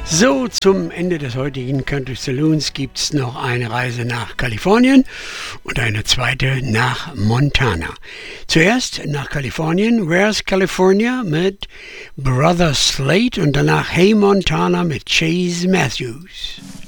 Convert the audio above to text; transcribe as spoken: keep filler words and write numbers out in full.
So, zum Ende des heutigen Country Saloons gibt es noch eine Reise nach Kalifornien und eine zweite nach Montana. Zuerst nach Kalifornien, Where's California mit Brother Slate und danach Hey Montana mit Chase Matthews.